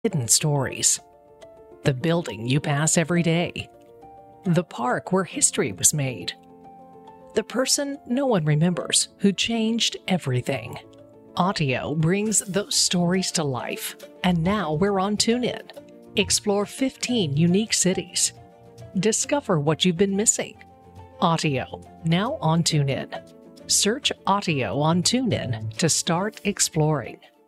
hidden stories. The building you pass every day. The park where history was made. The person no one remembers who changed everything. Audio brings those stories to life, and now we're on TuneIn. Explore 15 unique cities. Discover what you've been missing. Audio, now on TuneIn. Search Audio on TuneIn to start exploring.